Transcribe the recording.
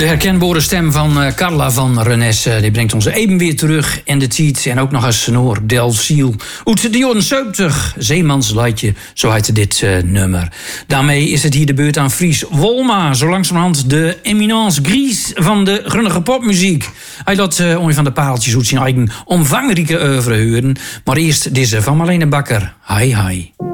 De herkenbare stem van Carla van Renesse, die brengt ons even weer terug in de tijd. En ook nog eens Noor Del Ziel. Uit de jaren 70, Zeemansleidje, zo heette dit nummer. Daarmee is het hier de beurt aan Fries Wolma. Zo langzamerhand de eminence grise van de grunnige popmuziek. Hij laat een van de pareltjes uit zijn eigen omvangrijke oeuvre huren. Maar eerst deze van Marlene Bakker. Hi hi.